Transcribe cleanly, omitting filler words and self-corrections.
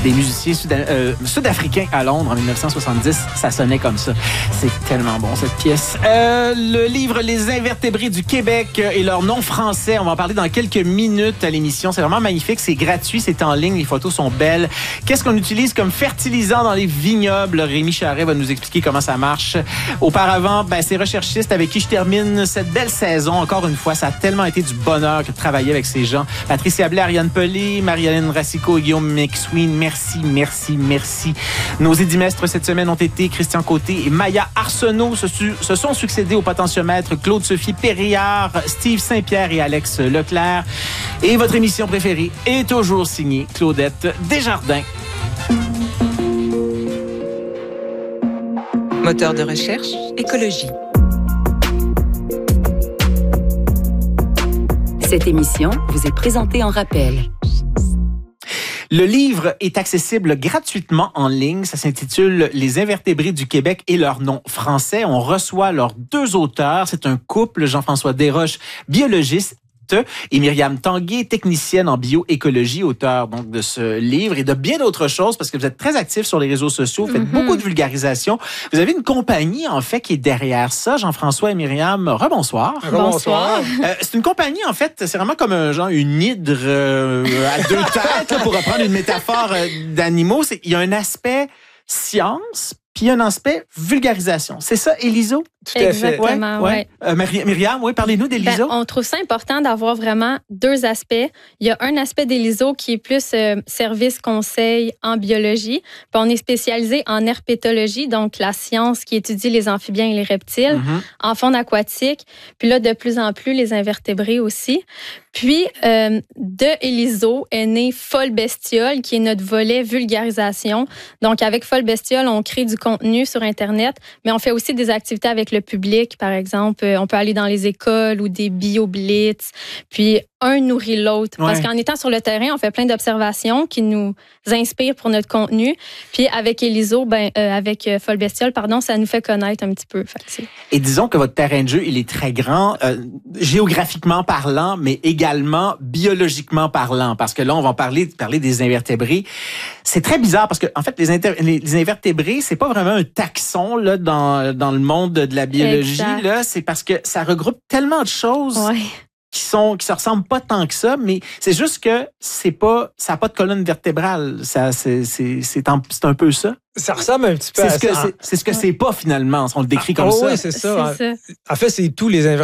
des musiciens sud-africains à Londres en 1970. Ça sonnait comme ça. C'est tellement bon, cette pièce. Le livre Les invertébrés du Québec et leur nom français. On va en parler dans quelques minutes à l'émission. C'est vraiment magnifique. C'est gratuit. C'est en ligne. Les photos sont belles. Qu'est-ce qu'on utilise comme fertilisant dans les vignobles? Rémi Charret va nous expliquer comment ça marche. Auparavant, ces recherchistes avec qui je termine cette belle saison. Encore une fois, ça a tellement été du bonheur que de travailler avec ces gens. Patricia Blais, Ariane Pelé, Marie-Hélène Racicot et Guillaume McSween. Merci. Nos édimestres cette semaine ont été Christian Côté et Maya Arsenault. Se sont succédés au potentiomètre Claude-Sophie Périard, Steve Saint-Pierre et Alex Leclerc. Et votre émission préférée est toujours signée Claudette Desjardins. Moteur de recherche, écologie. Cette émission vous est présentée en rappel. Le livre est accessible gratuitement en ligne. Ça s'intitule Les invertébrés du Québec et leur nom français. On reçoit leurs deux auteurs. C'est un couple, Jean-François Desroches, biologiste, et Myriam Tanguay, technicienne en bioécologie, auteur donc de ce livre et de bien d'autres choses parce que vous êtes très actifs sur les réseaux sociaux, vous faites beaucoup de vulgarisation. Vous avez une compagnie en fait qui est derrière ça, Jean-François et Myriam. Rebonsoir. Bonsoir. C'est une compagnie en fait, c'est vraiment comme une hydre à deux têtes là, pour reprendre une métaphore d'animaux. Il y a un aspect science puis un aspect vulgarisation. C'est ça, Éliso? Tout à fait. Exactement, oui. Myriam, parlez-nous d'Éliso. On trouve ça important d'avoir vraiment deux aspects. Il y a un aspect d'Éliso qui est plus service conseil en biologie. Puis on est spécialisé en herpétologie, donc la science qui étudie les amphibiens et les reptiles, en faune aquatique. Puis là, de plus en plus, les invertébrés aussi. Puis, de Éliso est né Folle Bestiole, qui est notre volet vulgarisation. Donc, avec Folle Bestiole, on crée du contenu sur Internet, mais on fait aussi des activités avec le public. Par exemple, on peut aller dans les écoles ou des bio-blitz. Puis, un nourrit l'autre. Ouais. Parce qu'en étant sur le terrain, on fait plein d'observations qui nous inspirent pour notre contenu. Puis, avec Éliso, avec Folle Bestiole, ça nous fait connaître un petit peu. Et disons que votre terrain de jeu, il est très grand, géographiquement parlant, mais également biologiquement parlant. Parce que là, on va parler des invertébrés. C'est très bizarre parce que, en fait, les invertébrés, c'est pas vraiment un taxon là dans le monde de la biologie. Là, c'est parce que ça regroupe tellement de choses. Ouais. Qui se ressemblent pas tant que ça, mais c'est juste que ça n'a pas de colonne vertébrale. C'est un peu ça. Ça ressemble un petit peu à ça. C'est ce que c'est pas finalement. On le décrit comme ça. Oui, c'est ça. En fait, c'est tous les